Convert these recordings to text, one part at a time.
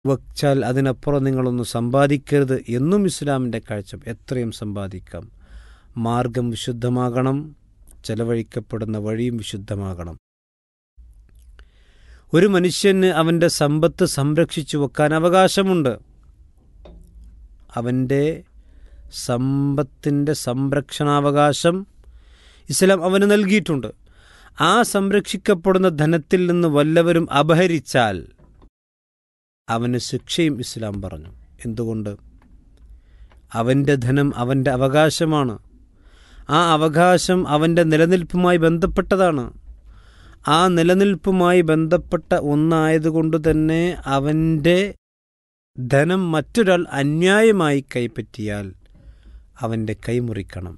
വച്ചാൽ അതിനപ്പുറം നിങ്ങളൊന്നും സമ്പാദിക്കരുത് എന്നും ഇസ്ലാമിൻ്റെ കാഴ്ച. എത്രയും സമ്പാദിക്കാം, മാർഗം വിശുദ്ധമാകണം, ചെലവഴിക്കപ്പെടുന്ന വഴിയും വിശുദ്ധമാകണം. ഒരു മനുഷ്യന് അവൻ്റെ സമ്പത്ത് സംരക്ഷിച്ചു വെക്കാൻ അവകാശമുണ്ട്. അവൻ്റെ സമ്പത്തിൻ്റെ സംരക്ഷണാവകാശം ഇസ്ലാം അവന് നൽകിയിട്ടുണ്ട്. ആ സംരക്ഷിക്കപ്പെടുന്ന ധനത്തിൽ നിന്ന് വല്ലവരും അപഹരിച്ചാൽ അവന് ശിക്ഷയും ഇസ്ലാം പറഞ്ഞു. എന്തുകൊണ്ട്? അവൻ്റെ ധനം അവൻ്റെ അവകാശമാണ്. ആ അവകാശം അവൻ്റെ നിലനിൽപ്പുമായി ബന്ധപ്പെട്ടതാണ്. ആ നിലനിൽപ്പുമായി ബന്ധപ്പെട്ട ഒന്നായതുകൊണ്ട് തന്നെ അവൻ്റെ ധനം മറ്റൊരാൾ അന്യായമായി കൈപ്പറ്റിയാൽ അവൻ്റെ കൈമുറിക്കണം.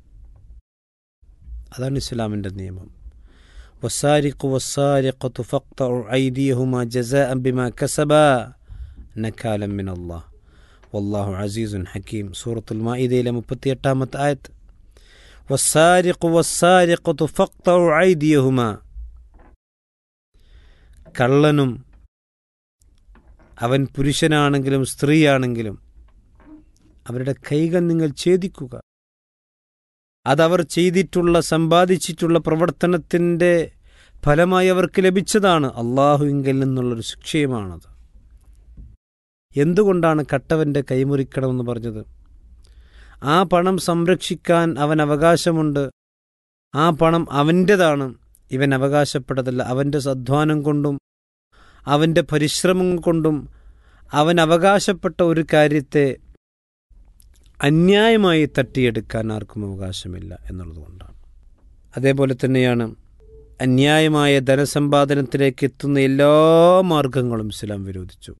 അതാണ് ഇസ്ലാമിൻ്റെ നിയമം. വസാരിഖു വസാരിഖതു ഫഖ്തഉ ഐദിയഹുമാ ജസാഅൻ ബിമാ കസബാ നകാലൻ മിനല്ലാഹ് വല്ലാഹു അസീസുൻ ഹകീം. സൂറത്തുൽ മാഇദയിലെ 38-ാമത്തെ ആയത്ത്. വസാരിഖു വസാരിഖതു ഫഖ്തഉ ഐദിയഹുമാ, കള്ളനും അവൻ പുരുഷനാണെങ്കിലും സ്ത്രീയാണെങ്കിലും അവരുടെ കൈകൾ നിങ്ങൾ ഛേദിക്കുക. അതവർ ചെയ്തിട്ടുള്ള സമ്പാദിച്ചിട്ടുള്ള പ്രവർത്തനത്തിൻ്റെ ഫലമായി അവർക്ക് ലഭിച്ചതാണ്. അള്ളാഹുവിങ്കിൽ നിന്നുള്ളൊരു ശിക്ഷയുമാണത്. എന്തുകൊണ്ടാണ് കട്ടവൻ്റെ കൈമുറിക്കണമെന്ന് പറഞ്ഞത്? ആ പണം സംരക്ഷിക്കാൻ അവൻ അവകാശമുണ്ട്. ആ പണം അവൻ്റെതാണ്, ഇവൻ അവകാശപ്പെട്ടതല്ല. അവൻ്റെ അധ്വാനം കൊണ്ടും അവൻ്റെ പരിശ്രമം കൊണ്ടും അവൻ അവകാശപ്പെട്ട ഒരു കാര്യത്തെ അന്യായമായി തട്ടിയെടുക്കാൻ ആർക്കും അവകാശമില്ല എന്നുള്ളതുകൊണ്ടാണ്. അതേപോലെ തന്നെയാണ് അന്യായമായ ധനസമ്പാദനത്തിലേക്ക് എത്തുന്ന എല്ലാ മാർഗങ്ങളും ഇസ്ലാം വിരോധിച്ചു.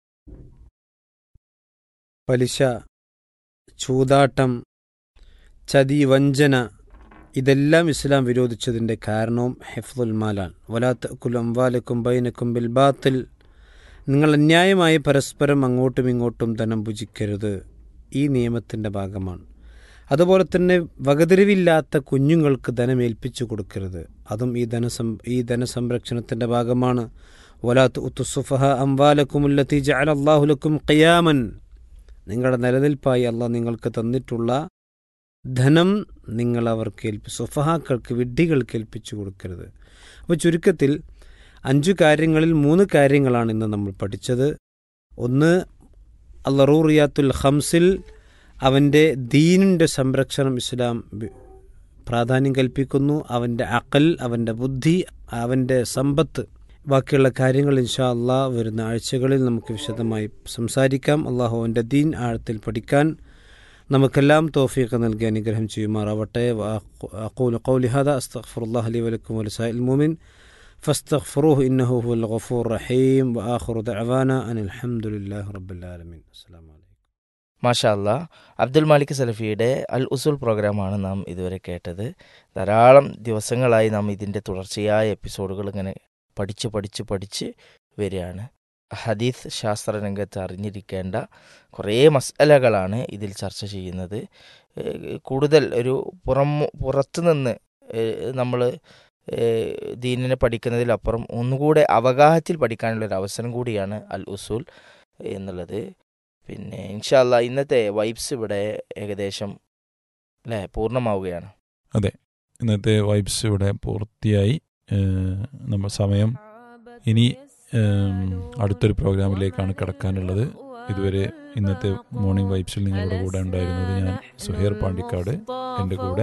പലിശ, ചൂതാട്ടം, ചതി, വഞ്ചന, ഇതെല്ലാം ഇസ്ലാം വിരോധിച്ചതിൻ്റെ കാരണവും ഹിഫ്ദുൽ മാലാണ്. വലാ തഅകുലു അംവാലക്കും ബൈനക്കും ബിൽ ബാത്തിൽ, നിങ്ങൾ അന്യായമായി പരസ്പരം അങ്ങോട്ടും ഇങ്ങോട്ടും ധനം ഭുജിക്കരുത്. ഈ നിയമത്തിൻ്റെ ഭാഗമാണ്. അതുപോലെ തന്നെ വകതിരിവില്ലാത്ത കുഞ്ഞുങ്ങൾക്ക് ധനമേൽപ്പിച്ചു കൊടുക്കരുത്. അതും ഈ ധനസംരക്ഷണത്തിൻ്റെ ഭാഗമാണ്. വലാ തുഅ്തു സുഫഹ അംവാലക്കുമുല്ലതി ജഅലല്ലാഹു ലക്കും ഖിയാമൻ, നിങ്ങളുടെ നിലനിൽപ്പായി അള്ളാഹ് നിങ്ങൾക്ക് തന്നിട്ടുള്ള ധനം നിങ്ങൾ അവർക്ക് സുഫഹാക്കൾക്ക്, വിഡ്ഢികൾക്ക് ഏൽപ്പിച്ചു കൊടുക്കരുത്. അപ്പോൾ ചുരുക്കത്തിൽ 5 കാര്യങ്ങളിൽ 3 കാര്യങ്ങളാണ് ഇന്ന് നമ്മൾ പഠിച്ചത്. ഒന്ന്, അൽ-റൂറിയാത്തുൽ ഖംസിൽ അവൻ്റെ ദീനിൻ്റെ സംരക്ഷണം ഇസ്ലാം പ്രാധാന്യം കൽപ്പിക്കുന്നു. അവൻ്റെ അഖൽ, അവൻ്റെ ബുദ്ധി, അവൻ്റെ സമ്പത്ത്, ബാക്കിയുള്ള കാര്യങ്ങൾ ഇൻഷാ അള്ളാഹ് വരുന്ന ആഴ്ചകളിൽ നമുക്ക് വിശദമായി സംസാരിക്കാം. അള്ളാഹു അവൻ്റെ ദീൻ ആഴത്തിൽ പഠിക്കാൻ നമുക്കെല്ലാം തൗഫീഖ് നൽകി അനുഗ്രഹം ചെയ്യുമാറാവട്ടെ. അഖൂലു ഖൗലി ഹാദാ അസ്തഗ്ഫിറുല്ലാഹ ലി വലക്കും വലിസാഇൽ മുഅ്മിൻ ഫസ്തഗ്ഫിറൂഹു ഇന്നഹു ഹുവൽ ഗഫൂർ റഹീം. വആഖിറു ദഅവാനാ അനിൽ ഹംദുലില്ലാഹി റബ്ബിൽ ആലമീൻ. അസ്സലാമു അലൈക്കും. മാഷാ അല്ലാ, അബ്ദുൽ മാലിക് സലഫിയുടെ അൽ ഉസൂൽ പ്രോഗ്രാമാണ് നാം ഇതുവരെ കേട്ടത്. ധാരാളം ദിവസങ്ങളായി നാം ഇതിൻ്റെ തുടർച്ചയായ എപ്പിസോഡുകൾ ഇങ്ങനെ പഠിച്ച് വരികയാണ്. ഹദീസ് ശാസ്ത്ര രംഗത്ത് അറിഞ്ഞിരിക്കേണ്ട കുറേ മസ്അലകളാണ് ഇതിൽ ചർച്ച ചെയ്യുന്നത്. കൂടുതൽ ഒരു പുറത്തുനിന്ന് നമ്മൾ ദീനിനെ പഠിക്കുന്നതിലപ്പുറം ഒന്നുകൂടെ അവഗാഹത്തിൽ പഠിക്കാനുള്ളൊരു അവസരം കൂടിയാണ് അൽ ഉസൂൽ എന്നുള്ളത്. പിന്നെ ഇൻഷാ അല്ലാ ഇന്നത്തെ വൈബ്സ് ഇവിടെ ഏകദേശം പൂർണ്ണമാവുകയാണ്. അതെ, ഇന്നത്തെ വൈബ്സ് ഇവിടെ പൂർത്തിയായി. നമ്മൾ സമയം ഇനി അടുത്തൊരു പ്രോഗ്രാമിലേക്കാണ് കടക്കാനുള്ളത്. ഇതുവരെ ഇന്നത്തെ മോർണിംഗ് വൈബ്സിൽ നിങ്ങളുടെ കൂടെ ഉണ്ടായിരുന്നത് ഞാൻ സുഹൈർ പാണ്ടിക്കാട്. എൻ്റെ കൂടെ